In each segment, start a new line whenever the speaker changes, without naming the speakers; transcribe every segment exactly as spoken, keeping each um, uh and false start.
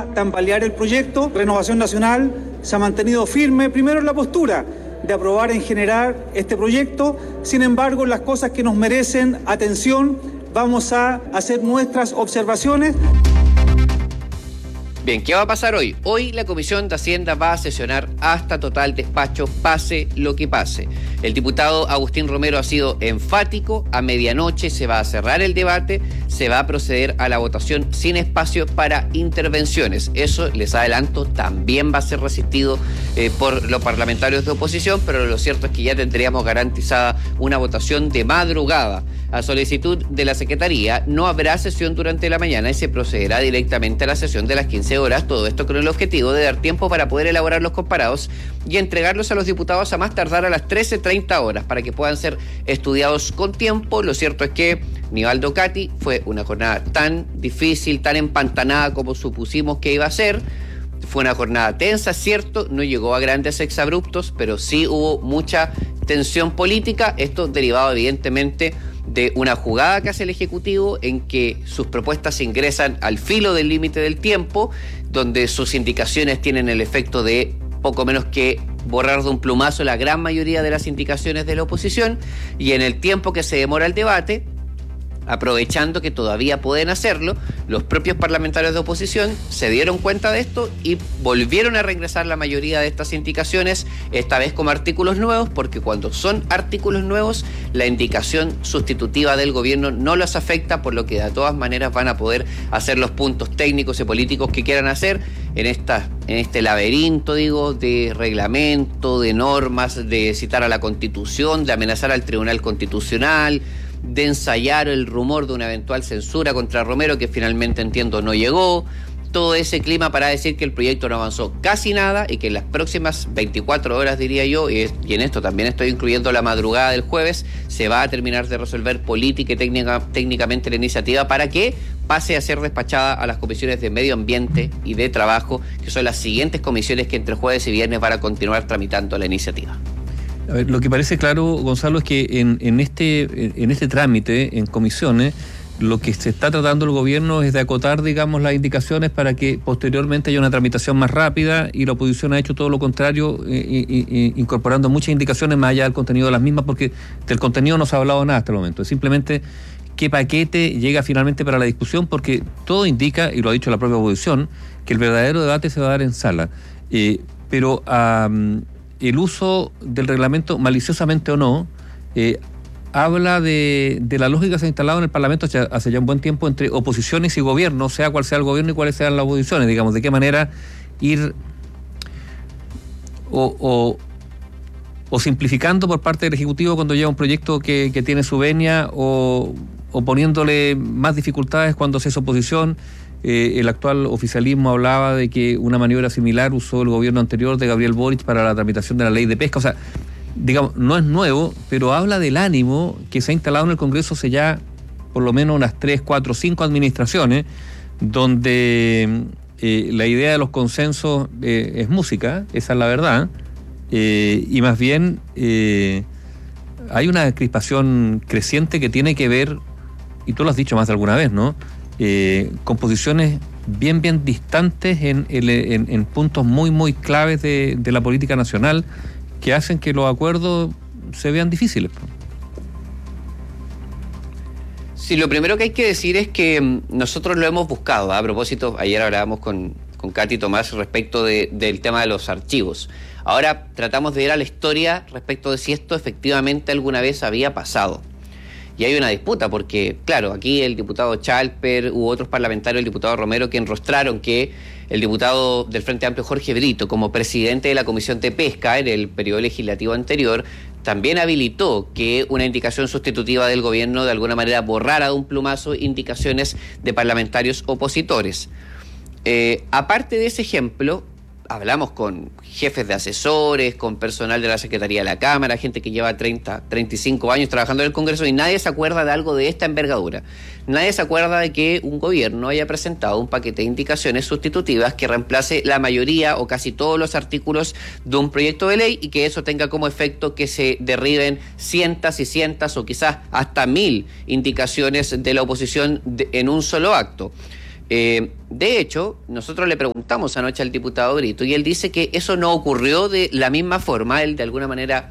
a tambalear el proyecto. Renovación Nacional se ha mantenido firme, primero en la postura de aprobar en general este proyecto. Sin embargo, las cosas que nos merecen atención, vamos a hacer nuestras observaciones.
Bien, ¿qué va a pasar hoy? Hoy la Comisión de Hacienda va a sesionar hasta total despacho, pase lo que pase. El diputado Agustín Romero ha sido enfático: a medianoche se va a cerrar el debate, se va a proceder a la votación sin espacio para intervenciones. Eso, les adelanto, también va a ser resistido eh, por los parlamentarios de oposición, pero lo cierto es que ya tendríamos garantizada una votación de madrugada. A solicitud de la Secretaría, no habrá sesión durante la mañana y se procederá directamente a la sesión de las quince horas, todo esto con el objetivo de dar tiempo para poder elaborar los comparados y entregarlos a los diputados a más tardar a las trece treinta horas para que puedan ser estudiados con tiempo. Lo cierto es que Nivaldo Cati fue una jornada tan difícil, tan empantanada como supusimos que iba a ser. Fue una jornada tensa, cierto, no llegó a grandes exabruptos, pero sí hubo mucha tensión política, esto derivado evidentemente de una jugada que hace el Ejecutivo en que sus propuestas ingresan al filo del límite del tiempo, donde sus indicaciones tienen el efecto de poco menos que borrar de un plumazo la gran mayoría de las indicaciones de la oposición, y en el tiempo que se demora el debate, aprovechando que todavía pueden hacerlo, los propios parlamentarios de oposición se dieron cuenta de esto y volvieron a reingresar la mayoría de estas indicaciones, esta vez como artículos nuevos, porque cuando son artículos nuevos, la indicación sustitutiva del gobierno no los afecta, por lo que de todas maneras van a poder hacer los puntos técnicos y políticos que quieran hacer en, esta, en este laberinto, digo, de reglamento, de normas, de citar a la Constitución, de amenazar al Tribunal Constitucional, de ensayar el rumor de una eventual censura contra Romero, que finalmente, entiendo, no llegó. Todo ese clima para decir que el proyecto no avanzó casi nada y que en las próximas veinticuatro horas, diría yo, y en esto también estoy incluyendo la madrugada del jueves, se va a terminar de resolver política y técnica, técnicamente la iniciativa para que pase a ser despachada a las comisiones de Medio Ambiente y de Trabajo, que son las siguientes comisiones que entre jueves y viernes van a continuar tramitando la iniciativa.
A ver, lo que parece claro, Gonzalo, es que en, en, este, en este trámite, en comisiones, lo que se está tratando el gobierno es de acotar, digamos, las indicaciones para que posteriormente haya una tramitación más rápida, y la oposición ha hecho todo lo contrario, eh, eh, eh, incorporando muchas indicaciones más allá del contenido de las mismas, porque del contenido no se ha hablado nada hasta el momento. Es simplemente qué paquete llega finalmente para la discusión, porque todo indica, y lo ha dicho la propia oposición, que el verdadero debate se va a dar en sala. Eh, pero... Um, el uso del reglamento, maliciosamente o no, eh, habla de, de la lógica que se ha instalado en el Parlamento hace, hace ya un buen tiempo entre oposiciones y gobierno, sea cual sea el gobierno y cuáles sean las oposiciones, digamos, de qué manera ir o, o, o simplificando por parte del Ejecutivo cuando llega un proyecto que, que tiene su venia, o, o poniéndole más dificultades cuando se es oposición. Eh, el actual oficialismo hablaba de que una maniobra similar usó el gobierno anterior de Gabriel Boric para la tramitación de la ley de pesca. O sea, digamos, no es nuevo, pero habla del ánimo que se ha instalado en el Congreso hace ya por lo menos unas tres, cuatro, cinco administraciones, donde eh, la idea de los consensos eh, es música, esa es la verdad, eh, y más bien eh, hay una crispación creciente que tiene que ver, y tú lo has dicho más de alguna vez, ¿no?, Eh, con posiciones bien, bien distantes en, en, en puntos muy, muy claves de, de la política nacional, que hacen que los acuerdos se vean difíciles.
Sí, lo primero que hay que decir es que nosotros lo hemos buscado. A propósito, ayer hablábamos con, con Katy Tomás respecto de, del tema de los archivos. Ahora tratamos de ir a la historia respecto de si esto efectivamente alguna vez había pasado. Y hay una disputa porque, claro, aquí el diputado Chalper u otros parlamentarios, el diputado Romero, que enrostraron que el diputado del Frente Amplio Jorge Brito, como presidente de la Comisión de Pesca en el periodo legislativo anterior, también habilitó que una indicación sustitutiva del gobierno de alguna manera borrara de un plumazo indicaciones de parlamentarios opositores. Eh, aparte de ese ejemplo, hablamos con jefes de asesores, con personal de la Secretaría de la Cámara, gente que lleva treinta, treinta y cinco años trabajando en el Congreso, y nadie se acuerda de algo de esta envergadura. Nadie se acuerda de que un gobierno haya presentado un paquete de indicaciones sustitutivas que reemplace la mayoría o casi todos los artículos de un proyecto de ley, y que eso tenga como efecto que se derriben cientos y cientos o quizás hasta mil indicaciones de la oposición de, en un solo acto. Eh, de hecho, nosotros le preguntamos anoche al diputado Brito y él dice que eso no ocurrió de la misma forma. Él de alguna manera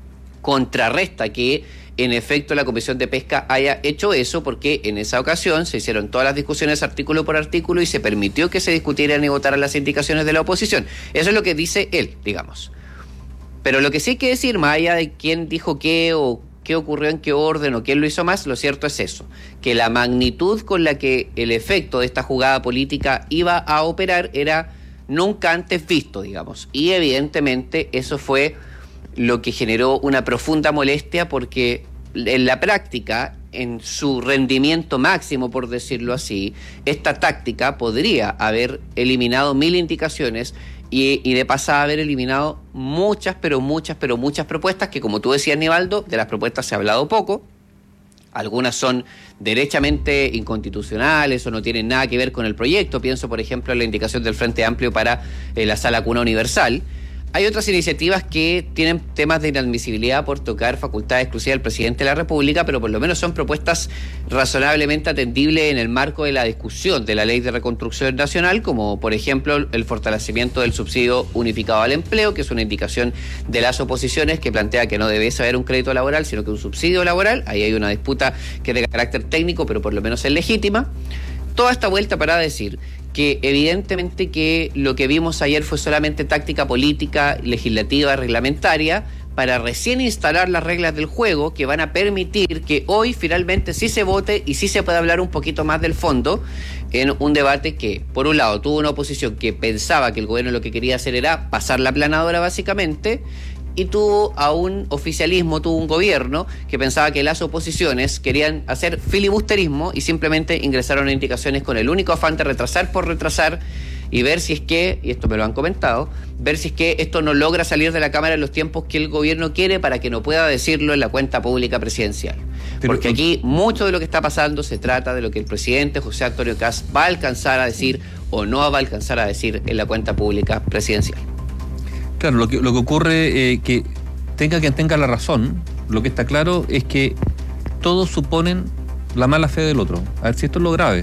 contrarresta que en efecto la Comisión de Pesca haya hecho eso, porque en esa ocasión se hicieron todas las discusiones artículo por artículo y se permitió que se discutieran y votaran las indicaciones de la oposición. Eso es lo que dice él, digamos. Pero lo que sí hay que decir, más allá de quién dijo qué o qué ocurrió en qué orden o quién lo hizo más, lo cierto es eso, que la magnitud con la que el efecto de esta jugada política iba a operar era nunca antes visto, digamos. Y evidentemente eso fue lo que generó una profunda molestia, porque en la práctica, en su rendimiento máximo, por decirlo así, esta táctica podría haber eliminado mil indicaciones y, y de pasada haber eliminado muchas, pero muchas, pero muchas propuestas que, como tú decías, Nivaldo, de las propuestas se ha hablado poco. Algunas son derechamente inconstitucionales o no tienen nada que ver con el proyecto. Pienso, por ejemplo, en la indicación del Frente Amplio para eh, la sala cuna universal. Hay otras iniciativas que tienen temas de inadmisibilidad por tocar facultades exclusivas del presidente de la República, pero por lo menos son propuestas razonablemente atendibles en el marco de la discusión de la Ley de Reconstrucción Nacional, como por ejemplo el fortalecimiento del subsidio unificado al empleo, que es una indicación de las oposiciones que plantea que no debe haber un crédito laboral, sino que un subsidio laboral. Ahí hay una disputa que es de carácter técnico, pero por lo menos es legítima. Toda esta vuelta para decir que evidentemente que lo que vimos ayer fue solamente táctica política, legislativa, reglamentaria, para recién instalar las reglas del juego que van a permitir que hoy finalmente sí se vote y sí se pueda hablar un poquito más del fondo en un debate que, por un lado, tuvo una oposición que pensaba que el gobierno lo que quería hacer era pasar la planadora básicamente, y tuvo a un oficialismo, tuvo un gobierno que pensaba que las oposiciones querían hacer filibusterismo y simplemente ingresaron a indicaciones con el único afán de retrasar por retrasar y ver si es que, y esto me lo han comentado, ver si es que esto no logra salir de la Cámara en los tiempos que el gobierno quiere para que no pueda decirlo en la cuenta pública presidencial. Pero, porque aquí mucho de lo que está pasando se trata de lo que el presidente José Antonio Kast va a alcanzar a decir o no va a alcanzar a decir en la cuenta pública presidencial.
Claro, lo que, lo que ocurre, eh, que tenga quien tenga la razón, lo que está claro es que todos suponen la mala fe del otro. A ver si esto es lo grave.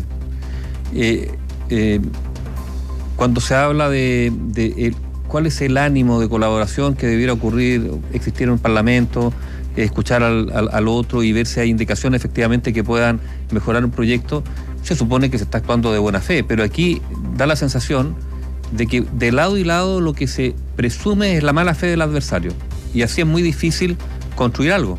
Eh, eh, cuando se habla de, de el, cuál es el ánimo de colaboración que debiera ocurrir, existir en un parlamento, eh, escuchar al, al, al otro y ver si hay indicaciones efectivamente que puedan mejorar un proyecto, se supone que se está actuando de buena fe, pero aquí da la sensación de que de lado y lado lo que se presume es la mala fe del adversario, y así es muy difícil construir algo.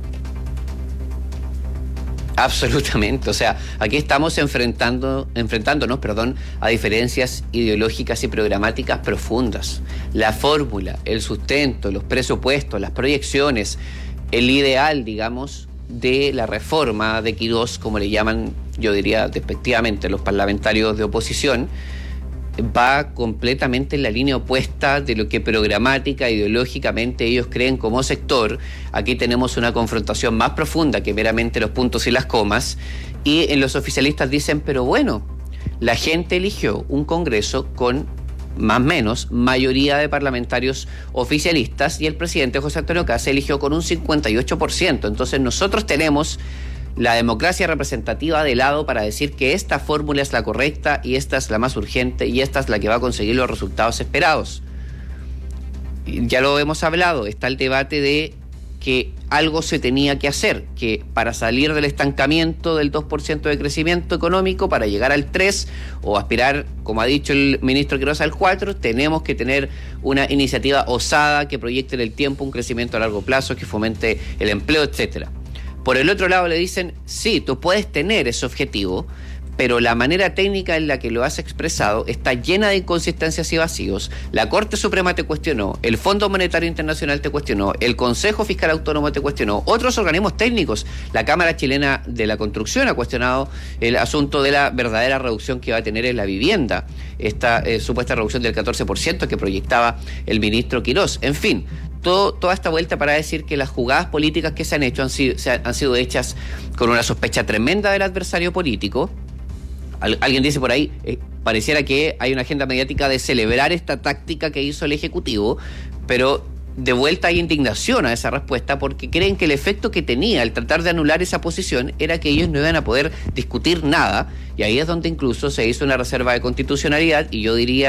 Absolutamente, o sea, aquí estamos enfrentando, enfrentándonos, perdón, a diferencias ideológicas y programáticas profundas. La fórmula, el sustento, los presupuestos, las proyecciones, el ideal, digamos, de la reforma de Quirós, como le llaman, yo diría despectivamente, los parlamentarios de oposición, va completamente en la línea opuesta de lo que programática, ideológicamente ellos creen como sector. Aquí tenemos una confrontación más profunda que meramente los puntos y las comas, y en los oficialistas dicen, pero bueno, la gente eligió un Congreso con más o menos mayoría de parlamentarios oficialistas y el presidente José Antonio Kast se eligió con un cincuenta y ocho por ciento. Entonces nosotros tenemos la democracia representativa de lado para decir que esta fórmula es la correcta y esta es la más urgente y esta es la que va a conseguir los resultados esperados. Ya lo hemos hablado, está el debate de que algo se tenía que hacer, que para salir del estancamiento del dos por ciento de crecimiento económico, para llegar al tres por ciento o aspirar, como ha dicho el ministro Quirós, al cuatro por ciento, tenemos que tener una iniciativa osada que proyecte en el tiempo un crecimiento a largo plazo, que fomente el empleo, etcétera. Por el otro lado le dicen, sí, tú puedes tener ese objetivo, pero la manera técnica en la que lo has expresado está llena de inconsistencias y vacíos. La Corte Suprema te cuestionó, el Fondo Monetario Internacional te cuestionó, el Consejo Fiscal Autónomo te cuestionó, otros organismos técnicos, la Cámara Chilena de la Construcción ha cuestionado el asunto de la verdadera reducción que va a tener en la vivienda, esta eh, supuesta reducción del catorce por ciento que proyectaba el ministro Quirós. En fin, Todo, toda esta vuelta para decir que las jugadas políticas que se han hecho han sido, se han, han sido hechas con una sospecha tremenda del adversario político. Al, alguien dice por ahí, eh, pareciera que hay una agenda mediática de celebrar esta táctica que hizo el Ejecutivo, pero de vuelta hay indignación a esa respuesta porque creen que el efecto que tenía el tratar de anular esa posición era que ellos no iban a poder discutir nada, y ahí es donde incluso se hizo una reserva de constitucionalidad, y yo diría